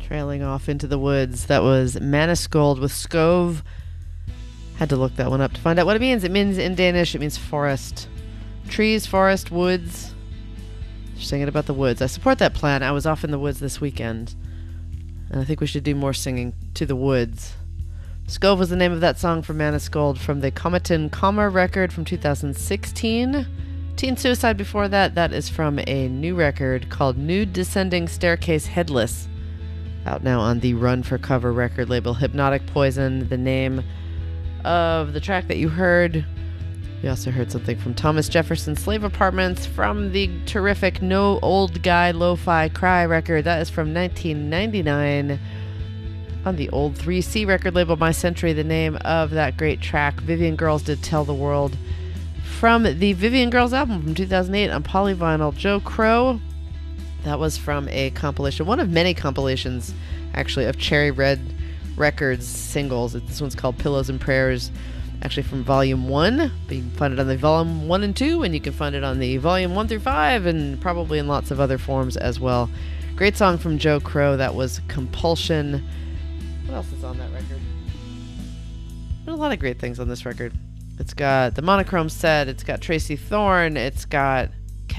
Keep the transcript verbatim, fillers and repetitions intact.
Trailing off into the woods. That was Maniskold with Skov. Had to look that one up to find out what it means. It means in Danish, it means forest. Trees, forest, woods. They're singing about the woods. I support that plan. I was off in the woods this weekend. And I think we should do more singing to the woods. Skov was the name of that song from Maniskold from the Cometin Comma record from two thousand sixteen. Teen Suicide before that. That is from a new record called Nude Descending Staircase Headless. Out now on the Run for Cover record label. Hypnotic Poison, the name of the track that you heard. We also heard something from Thomas Jefferson Slave Apartments from the terrific No Old Guy Lo-Fi Cry record. That is from nineteen ninety-nine on the old three C record label My Century, the name of that great track. Vivian Girls Did Tell the World from the Vivian Girls album from two thousand eight on Polyvinyl. Joe Crow. That was from a compilation, one of many compilations, actually, of Cherry Red Records singles. This one's called Pillows and Prayers, actually from Volume one. But you can find it on the Volume one and two, and you can find it on the Volume one through five, and probably in lots of other forms as well. Great song from Joe Crow. That was Compulsion. What else is on that record? There's a lot of great things on this record. It's got the Monochrome set. It's got Tracy Thorn. It's got